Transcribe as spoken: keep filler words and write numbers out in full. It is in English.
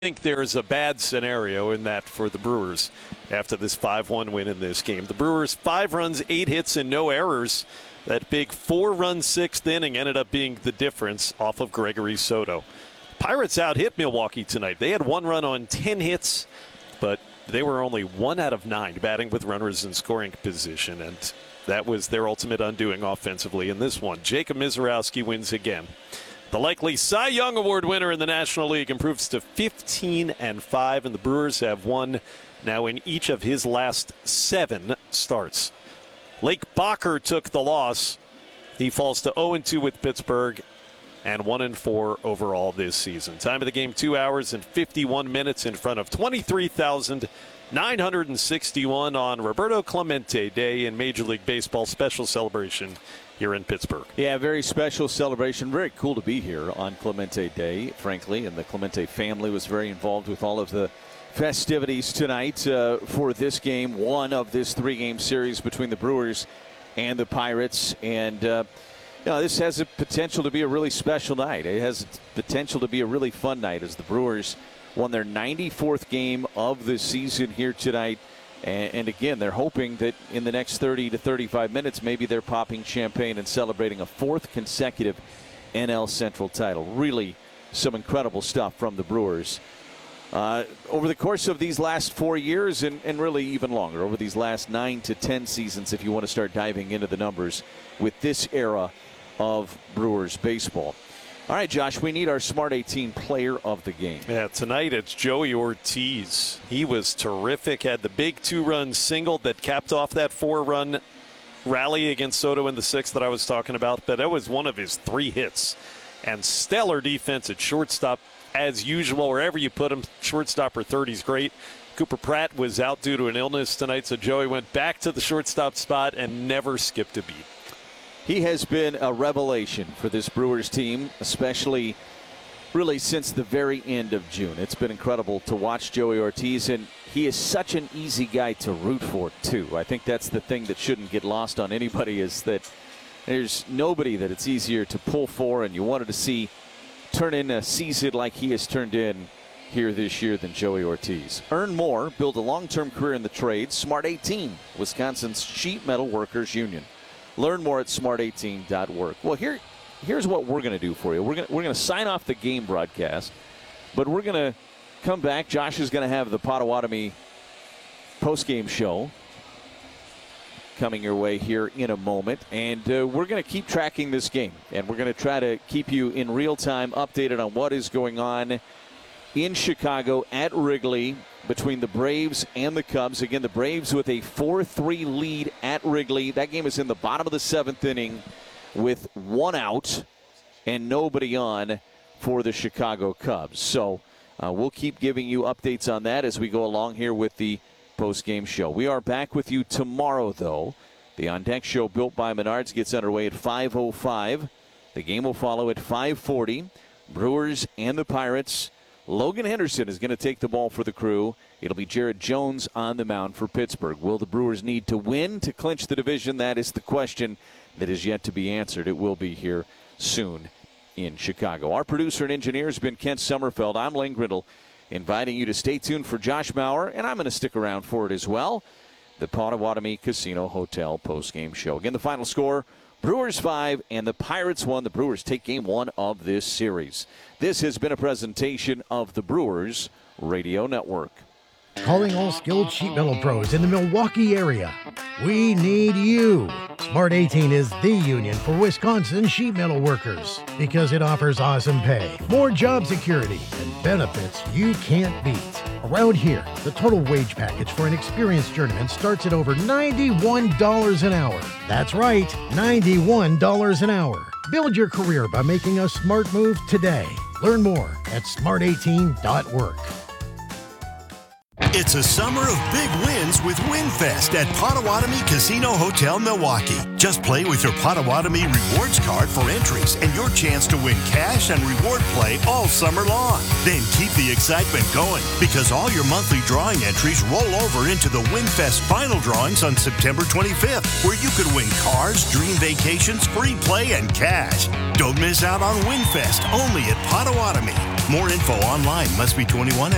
think there's a bad scenario in that for the Brewers after this five one win in this game. The Brewers, five runs, eight hits, and no errors. That big four-run sixth inning ended up being the difference off of Gregory Soto. Pirates out-hit Milwaukee tonight. They had one run on ten hits, but they were only one out of nine batting with runners in scoring position, and that was their ultimate undoing offensively in this one. Jacob Misiorowski wins again. The likely Cy Young Award winner in the National League improves to fifteen and five, and the Brewers have won now in each of his last seven starts. Lake Bacher took the loss. He falls to oh and two with Pittsburgh and one and four overall this season. Time of the game, two hours and fifty-one minutes in front of twenty-three thousand nine hundred sixty-one on Roberto Clemente Day in Major League Baseball special celebration here in Pittsburgh. Yeah, very special celebration. Very cool to be here on Clemente Day, frankly, and the Clemente family was very involved with all of the festivities tonight uh, for this game, one of this three-game series between the Brewers and the Pirates. And, uh, you know, this has a potential to be a really special night. It has potential to be a really fun night as the Brewers won their ninety-fourth game of the season here tonight. And, and again, they're hoping that in the next thirty to thirty-five minutes, maybe they're popping champagne and celebrating a fourth consecutive N L Central title. Really some incredible stuff from the Brewers. Uh, over the course of these last four years and, and really even longer, over these last nine to ten seasons, if you want to start diving into the numbers with this era of Brewers baseball. All right, Josh, we need our Smart eighteen player of the game. Yeah, tonight it's Joey Ortiz. He was terrific, had the big two-run single that capped off that four-run rally against Soto in the sixth that I was talking about, but that was one of his three hits. And stellar defense at shortstop, as usual, wherever you put him. Shortstop or third, he's great. Cooper Pratt was out due to an illness tonight, so Joey went back to the shortstop spot and never skipped a beat. He has been a revelation for this Brewers team, especially really since the very end of June. It's been incredible to watch Joey Ortiz, and he is such an easy guy to root for, too. I think that's the thing that shouldn't get lost on anybody, is that there's nobody that it's easier to pull for and you wanted to see turn in a season like he has turned in here this year than Joey Ortiz. Earn more, build a long-term career in the trade. Smart eighteen, Wisconsin's sheet metal workers union. Learn more at smart eighteen dot work. Well, here, here's what we're going to do for you. We're going we're going to sign off the game broadcast, but we're going to come back. Josh is going to have the Potawatomi post-game show coming your way here in a moment, and uh, we're going to keep tracking this game, and we're going to try to keep you in real time updated on what is going on in Chicago at Wrigley between the Braves and the Cubs. Again, the Braves with a four three lead at Wrigley. That game is in the bottom of the seventh inning with one out and nobody on for the Chicago Cubs. So uh, we'll keep giving you updates on that as we go along here with the post-game show. We are back with you tomorrow, though. The On Deck Show, built by Menards, gets underway at five oh five. The game will follow at five forty. Brewers and the Pirates. Logan Henderson is going to take the ball for the Crew. It'll be Jared Jones on the mound for Pittsburgh. Will the Brewers need to win to clinch the division? That is the question that is yet to be answered. It will be here soon in Chicago. Our producer and engineer has been Kent Sommerfeld. I'm Lane Grindle, inviting you to stay tuned for Josh Mauer, and I'm going to stick around for it as well. The Potawatomi Casino Hotel postgame show. Again, the final score, Brewers five and the Pirates one. The Brewers take game one of this series. This has been a presentation of the Brewers Radio Network. Calling all skilled sheet metal pros in the Milwaukee area. We need you. Smart eighteen is the union for Wisconsin sheet metal workers because it offers awesome pay, more job security, and benefits you can't beat. Around here, the total wage package for an experienced journeyman starts at over ninety-one dollars an hour. That's right, ninety-one dollars an hour. Build your career by making a smart move today. Learn more at smart eighteen dot work. It's a summer of big wins with WinFest at Potawatomi Casino Hotel Milwaukee. Just play with your Potawatomi Rewards card for entries and your chance to win cash and reward play all summer long. Then keep the excitement going because all your monthly drawing entries roll over into the WinFest final drawings on September twenty-fifth, where you could win cars, dream vacations, free play, and cash. Don't miss out on WinFest only at Potawatomi. More info online. Must be twenty-one.